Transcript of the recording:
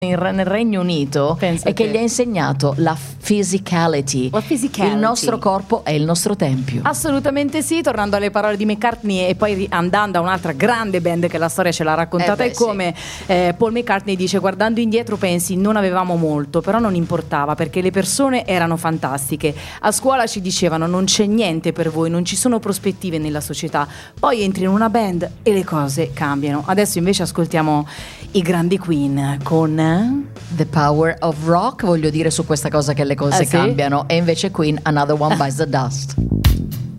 nel Regno Unito è che gli ha insegnato la physicality. Il nostro corpo è il nostro tempio. Assolutamente sì. Tornando alle parole di McCartney e poi andando a un'altra grande band che la storia ce l'ha raccontata, è come Paul McCartney dice: guardando indietro pensi non avevamo molto, però non importava perché le persone erano fantastiche. A scuola ci dicevano non c'è niente per voi, non ci sono prospettive nella società. Poi entri in una band e le cose cambiano. Adesso invece ascoltiamo i grandi Queen con The Power of Rock. Voglio dire su questa cosa che le cose cambiano. E invece Queen, Another One Bites the Dust.